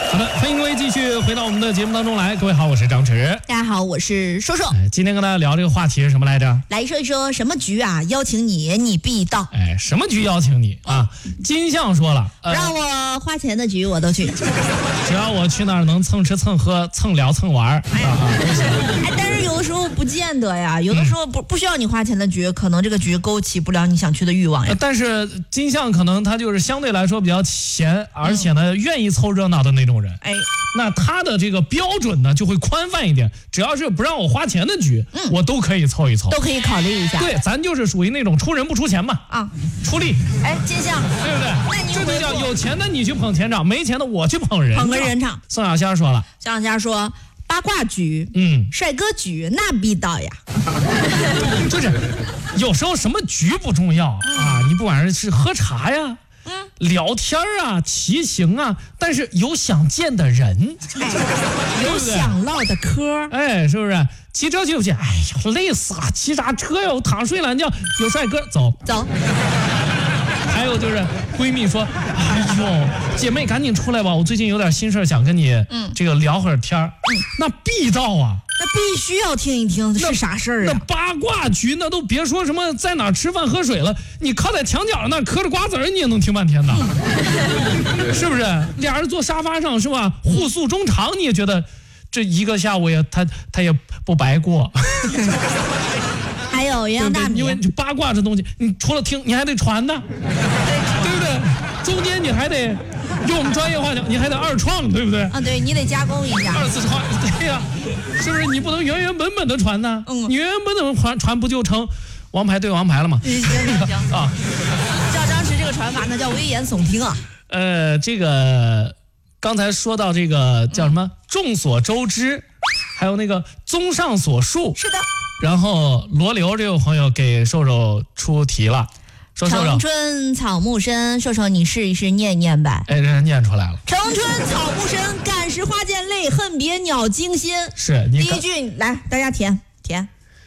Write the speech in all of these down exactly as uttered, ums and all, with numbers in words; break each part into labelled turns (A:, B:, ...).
A: 好的，欢迎各位继续回到我们的节目当中来。各位好，我是张弛。
B: 大家好，我是说说。
A: 哎，今天跟大家聊这个话题是什么来着？
B: 来说一说什么局啊？邀请你，你必到。
A: 哎，什么局邀请你啊？金相说了，呃、
B: 让我花钱的局我都去，
A: 只要我去那儿能蹭吃蹭喝蹭聊蹭玩，哎啊都行。
B: 哎，但是有的时候不见得呀，有的时候不、嗯、不需要你花钱的局，可能这个局勾起不了你想去的欲望呀。
A: 呃、但是金相可能他就是相对来说比较闲，而且呢、嗯、愿意凑热闹的那种人。
B: 哎，
A: 那他的这个标准呢就会宽泛一点，只要是不让我花钱的局，嗯、我都可以凑一凑，
B: 都可以考虑一下。
A: 对，咱就是属于那种出人不出钱嘛，啊，出力。
B: 哎，金相，
A: 对不对？那你这就叫有钱的你去捧钱场，没钱的我去捧人场。
B: 捧个人场。
A: 宋小仙说了，
B: 宋小仙说八卦局，
A: 嗯，
B: 帅哥局那必到呀。
A: 就是有时候什么局不重要、嗯、啊，你不管是喝茶呀。嗯，聊天啊，骑行啊，但是有想见的人，
B: 哎、有想唠的嗑，
A: 哎，是不是？骑车去不去？哎呀，累死了！骑啥车呀？我躺睡懒觉，有帅哥，走
B: 走。
A: 还有就是闺蜜说，哎呦，姐妹赶紧出来吧，我最近有点心事想跟你，嗯，这个聊会儿天儿，嗯，那必到啊。
B: 那必须要听一听是啥事儿啊？
A: 那八卦局那都别说什么在哪吃饭喝水了，你靠在墙角那嗑着瓜子儿，你也能听半天的，是不是？俩人坐沙发上是吧？互诉衷肠，你也觉得这一个下午也他他也不白过。
B: 还有鸳鸯大米，
A: 因为八卦这东西，你除了听，你还得传呢，对不对？中间你还得用我们专业话讲，你还得二创，对不对？
B: 啊，对你得加工一下，
A: 二次创，对呀、啊，是不是？你不能原原本本的传呢？嗯，你原原本本的传传不就成王牌对王牌了吗？
B: 行行行啊，照张弛这个传法，那叫危言耸听啊。
A: 呃，这个刚才说到这个叫什么？嗯、众所周知，还有那个综上所述，
B: 是的。
A: 然后罗流这位朋友给瘦瘦出题了，说瘦瘦，
B: 城春草木深，瘦瘦你试一试念念吧。
A: 哎，这念出来了。
B: 城春草木深，感时花溅泪，恨别鸟惊心。
A: 是你
B: 第一句来，大家填填。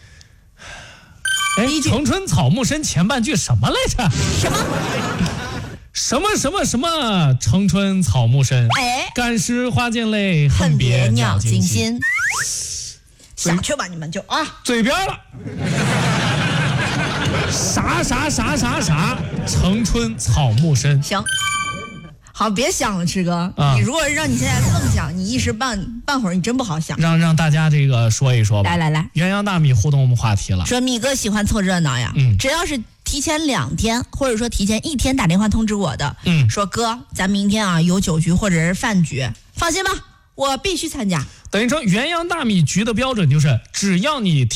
A: 哎，城春草木深前半句什么来着？
B: 什么？
A: 什么什么什么？城春草木深，
B: 哎，
A: 感时花溅泪，恨别鸟惊心。
B: 想去吧，你们就啊，
A: 嘴边了。啥啥啥啥啥，城春草木深。
B: 行，好，别想了，吃哥。啊、你如果让你现在愣想，你一时半半会儿你真不好想。
A: 让让大家这个说一说吧。
B: 来来来，
A: 鸳鸯大米互动我们话题了。
B: 说米哥喜欢凑热闹呀，嗯，只要是提前两天或者说提前一天打电话通知我的，嗯，说哥，咱明天啊有酒局或者是饭局，放心吧，我必须参加。
A: 等于说鸳鸯大米局的标准就是，只要你